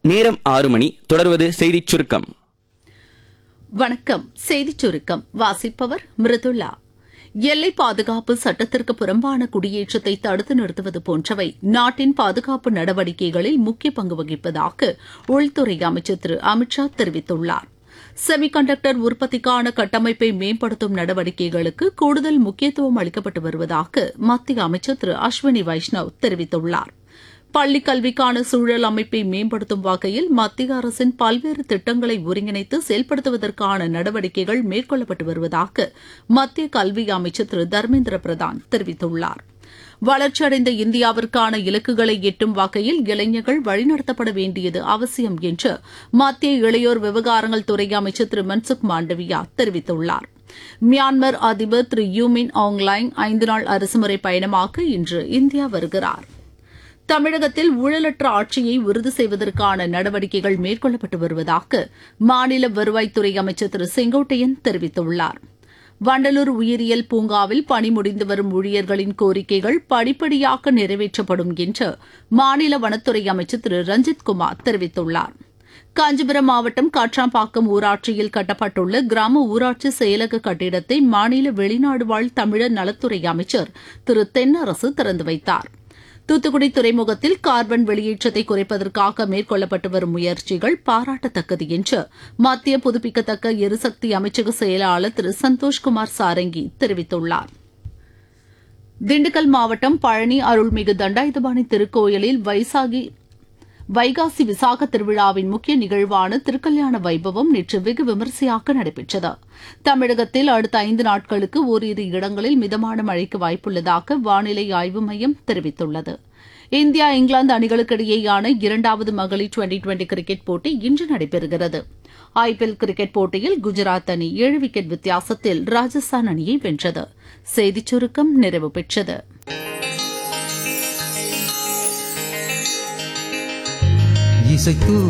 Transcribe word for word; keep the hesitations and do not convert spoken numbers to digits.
நேரம் ஆறு மணி. தொடர்வது செய்திச் சுருக்கம். வணக்கம். செய்திச் சுருக்கம் வாசிப்பவர் மிருதுளா. எல்லை பாதுகாப்பு சட்டத்திற்கு புறம்பான குடியேற்றத்தை தடுத்து நிறுத்துவது போன்றவை நாட்டின் பாதுகாப்பு நடவடிக்கைகளில் முக்கிய பங்கு வகிப்பதாக உள்துறை அமைச்சர் திரு அமித் ஷா தெரிவித்துள்ளார். செமிகண்டக்டர் உற்பத்திக்கான கட்டமைப்பை மேம்படுத்தும் நடவடிக்கைகளுக்கு கூடுதல் முக்கியத்துவம் அளிக்கப்பட்டு வருவதாக மத்திய அமைச்சர் திரு அஸ்வினி வைஷ்ணவ் தெரிவித்துள்ளார். பள்ளிக் கல்விக்கான சூழல் அமைப்பை மேம்படுத்தும் வகையில் மத்திய அரசின் பல்வேறு திட்டங்களை ஒருங்கிணைத்து செயல்படுத்துவதற்கான நடவடிக்கைகள் மேற்கொள்ளப்பட்டு வருவதாக மத்திய கல்வி அமைச்சர் திரு தர்மேந்திர பிரதான் தெரிவித்துள்ளார். வளர்ச்சியடைந்த இந்தியாவிற்கான இலக்குகளை எட்டும் வகையில் இளைஞர்கள் வழிநடத்தப்பட வேண்டியது அவசியம் என்று மத்திய இளையோர் விவகாரங்கள் துறை அமைச்சர் திரு மன்சுக் மாண்டவியா தெரிவித்துள்ளார். மியான்மர் அதிபர் திரு யூமின் ஆங்லைங் ஐந்து நாள் அரசுமுறை பயணமாக இன்று இந்தியா வருகிறார். தமிழகத்தில் ஊழலற்ற ஆட்சியை உறுதி செய்வதற்கான நடவடிக்கைகள் மேற்கொள்ளப்பட்டு வருவதாக மாநில வருவாய்த்துறை அமைச்சர் திரு செங்கோட்டையன் தெரிவித்துள்ளார். வண்டலூர் உயிரியல் பூங்காவில் பணி முடிந்து வரும் ஊழியர்களின் கோரிக்கைகள் படிப்படியாக நிறைவேற்றப்படும் என்று மாநில வனத்துறை அமைச்சர் திரு ரஞ்சித் குமார் தெரிவித்துள்ளார். காஞ்சிபுரம் மாவட்டம் காட்ராம்பாக்கம் ஊராட்சியில் கட்டப்பட்டுள்ள கிராம ஊராட்சி செயலக கட்டிடத்தை மாநில வெளிநாடு வாழ் தமிழர் நலத்துறை அமைச்சர் திரு தென்னரசு திறந்து வைத்தார். தூத்துக்குடி துறைமுகத்தில் கார்பன் வெளியேற்றத்தை குறைப்பதற்காக மேற்கொள்ளப்பட்டு வரும் முயற்சிகள் பாராட்டத்தக்கது என்று மத்திய புதுப்பிக்கத்தக்க எரிசக்தி அமைச்சக செயலாளர் திரு சந்தோஷ்குமார் சாரங்கி தெரிவித்துள்ளார். திண்டுக்கல் மாவட்டம் பழனி அருள்மிகு தண்டாயுதபாணி திருக்கோயிலில் வைசாகி வைகாசி விசாக திருவிழாவின் முக்கிய நிகழ்வான திருக்கல்யாண வைபவம் நேற்று வெகு விமரிசையாக நடைபெற்றது. தமிழகத்தில் அடுத்த ஐந்து நாட்களுக்கு ஓரிரு இடங்களில் மிதமான மழைக்கு வாய்ப்புள்ளதாக வானிலை ஆய்வு மையம் தெரிவித்துள்ளது. இந்தியா இங்கிலாந்து அணிகளுக்கிடையேயான இரண்டாவது மகளிர் டுவெண்டி டுவெண்டி கிரிக்கெட் போட்டி இன்று நடைபெறுகிறது. ஐபிஎல் கிரிக்கெட் போட்டியில் குஜராத் அணி ஏழு விக்கெட் வித்தியாசத்தில் ராஜஸ்தான் அணியை வென்றது. செய்திச் சுருக்கம் நிறைவு பெற்றது. இசைத்து